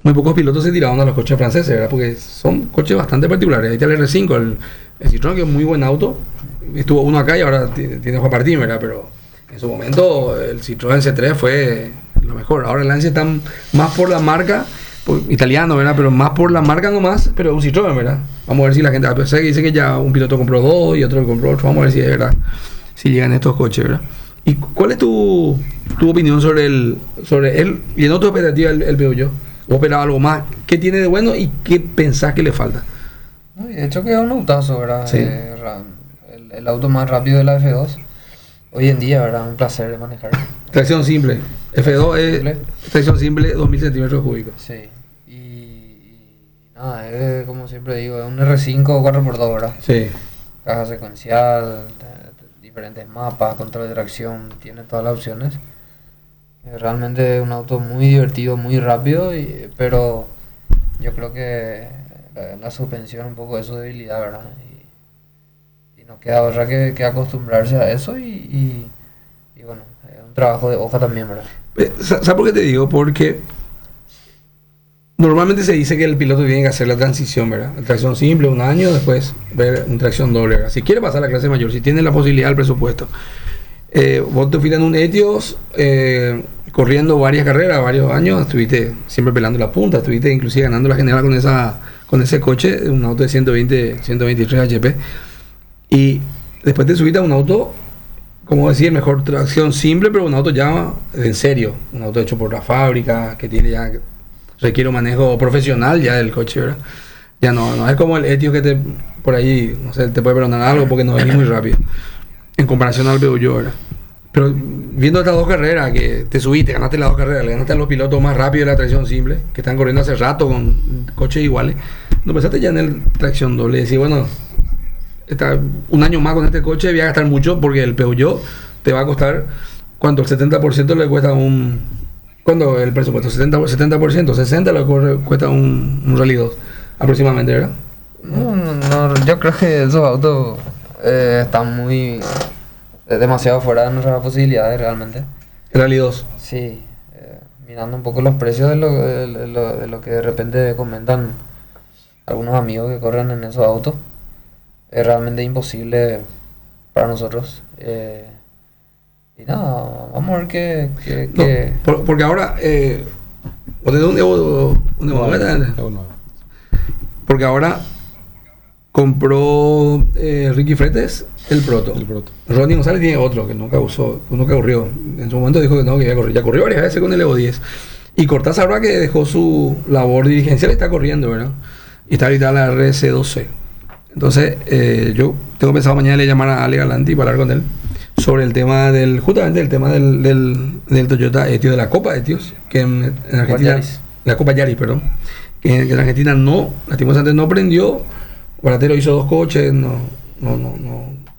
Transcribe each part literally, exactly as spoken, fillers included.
muy pocos pilotos se tiraban a los coches franceses, ¿verdad? Porque son coches bastante particulares. Ahí está el R cinco, el, el Citroën, que es muy buen auto. Estuvo uno acá y ahora tiene, tiene Juan Martín, ¿verdad? Pero en su momento el Citroën C tres fue lo mejor. Ahora el Lancia está más por la marca, por, italiano, ¿verdad? Pero más por la marca nomás, pero un Citroën, ¿verdad? Vamos a ver si la gente... A pesar que dice que ya un piloto compró dos y otro compró otro, vamos a ver si es verdad, si llegan estos coches, ¿verdad? ¿Y cuál es tu, tu opinión sobre el sobre él? ¿Llenó tu expectativa el, el Peugeot? ¿O esperaba algo más? ¿Qué tiene de bueno y qué pensás que le falta? No, de hecho que es un autazo, ¿verdad? Sí. Eh, el, el auto más rápido de la F dos. Hoy en día, ¿verdad? Un placer de manejar. Tracción simple. F dos es simple. Tracción simple, dos mil centímetros cúbicos. Sí. Y, y nada, es como siempre digo, es un R cinco cuatro por dos, ¿verdad? Sí. Caja secuencial, diferentes mapas, control de tracción, tiene todas las opciones. Es realmente un auto muy divertido, muy rápido, y, pero yo creo que la, la suspensión un poco es su debilidad, ¿verdad? Y, y nos queda otra que, que acostumbrarse a eso y, y, y bueno, es un trabajo de hoja también, ¿verdad? ¿Sabes por qué te digo? Porque normalmente se dice que el piloto tiene que hacer la transición, ¿verdad? La tracción simple, un año, después ver una tracción doble, ¿verdad? Si quiere pasar a la clase mayor, si tiene la posibilidad del presupuesto. Eh, vos te fuiste en un Etios eh, corriendo varias carreras, varios años, estuviste siempre pelando la punta, estuviste inclusive ganando la general con esa con ese coche, un auto de ciento veinte, ciento veintitrés H P, y después te subiste a un auto, como decir, mejor tracción simple, pero un auto ya en serio, un auto hecho por la fábrica, que tiene ya, requiere un manejo profesional ya del coche, ¿verdad? Ya no, no es como el Etios que te, por ahí, no sé, te puede perdonar algo porque no venís muy rápido en comparación al Peugeot, ¿verdad? Pero viendo estas dos carreras, que te subiste, ganaste las dos carreras, le ganaste a los pilotos más rápidos de la tracción simple, que están corriendo hace rato con coches iguales, no pensaste ya en el tracción doble, decir, bueno, está un año más con este coche, voy a gastar mucho porque el Peugeot te va a costar, ¿cuánto? El setenta por ciento le cuesta un... ¿Cuándo el presupuesto? setenta por ciento, sesenta por ciento le cuesta un, un Rally dos, aproximadamente, ¿verdad? No, no, no, yo creo que esos autos eh, están muy... eh, demasiado fuera de nuestras posibilidades realmente. El Rally dos. Sí, eh, mirando un poco los precios de lo, de, de lo, de lo que de repente comentan algunos amigos que corren en esos autos, es realmente imposible para nosotros. Eh, y nada, vamos a ver qué... qué, No, qué... por, porque ahora... Eh, ¿dónde, dónde, dónde, dónde, dónde? Porque ahora compró eh, Ricky Fretes el Proto. El Proto. Ronnie González tiene otro que nunca usó, nunca corrió. En su momento dijo que no, que ya corrió. Ya corrió varias veces con el Evo diez. Y Cortázar ahora que dejó su labor dirigencial está corriendo, ¿verdad? Y está ahorita en la R C doce. Entonces, eh, yo tengo pensado mañana le llamar a Ale Galanti para hablar con él sobre el tema del, justamente el tema del, del, del Toyota Etios, de la Copa Etios, que en, en Argentina, Yaris. la Copa Yaris, perdón, que en, que en Argentina no, lastimosamente no prendió. Guaratero hizo dos coches, no, no, no, no,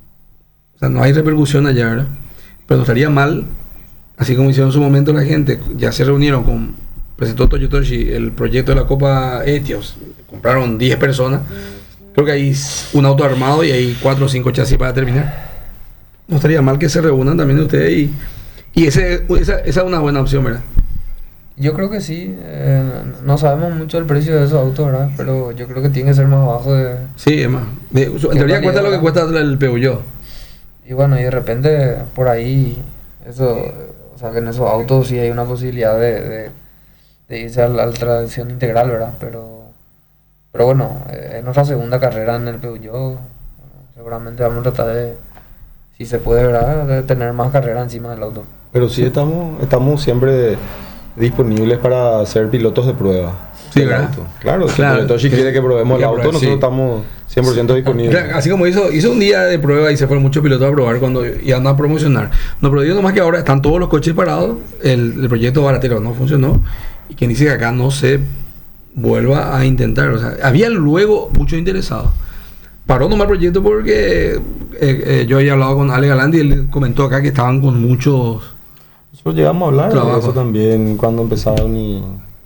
o sea, no hay repercusión allá, ¿verdad? Pero no estaría mal, así como hicieron en su momento la gente, ya se reunieron con, presentó Toyotoshi el proyecto de la Copa Etios, compraron diez personas, creo que hay un auto armado y hay cuatro o cinco chasis para terminar. No estaría mal que se reúnan también ustedes y, y ese, esa, esa es una buena opción, ¿verdad? Yo creo que sí, eh, no sabemos mucho el precio de esos autos, ¿verdad? Pero yo creo que tiene que ser más bajo de... Sí, es más. De, en teoría cuesta lo que cuesta el Peugeot. Y bueno, y de repente por ahí, eso, o sea que en esos autos sí hay una posibilidad de, de, de irse a la, a la tracción integral, ¿verdad? Pero, pero bueno, eh, es nuestra segunda carrera en el Peugeot, seguramente vamos a tratar de, si se puede, ¿verdad?, de tener más carreras encima del auto. Pero sí estamos, estamos siempre disponibles para ser pilotos de prueba. Sí, del ¿verdad? auto. Claro, Claro. si Toyotoshi Sí. quiere que probemos el Que auto, pruebe, nosotros sí. estamos cien por ciento disponibles. Claro, así como hizo, hizo un día de prueba y se fueron muchos pilotos a probar cuando iban a promocionar. No, pero digo nomás que ahora están todos los coches parados, el, el proyecto baratero no funcionó y quien dice que acá no se vuelva a intentar. O sea, había luego muchos interesados. Paró nomás el proyecto porque eh, eh, yo había hablado con Ale Galandi y él comentó acá que estaban con muchos... Nosotros llegamos a hablar Trabajo. de eso también cuando empezaron y...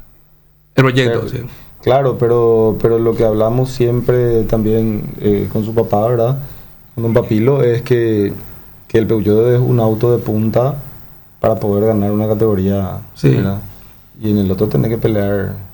El proyecto, Pero- sí. Claro, pero, pero lo que hablamos siempre también eh, con su papá, ¿verdad? Con don Papilo, es que, que el Peugeot es un auto de punta para poder ganar una categoría, Sí. ¿verdad? Y en el otro tenés que pelear